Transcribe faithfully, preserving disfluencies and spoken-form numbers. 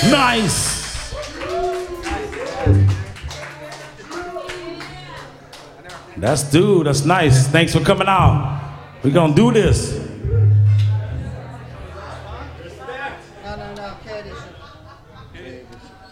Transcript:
Nice. That's dude. That's nice. Thanks for coming out. We're gonna do this. No, no, no. Cat is.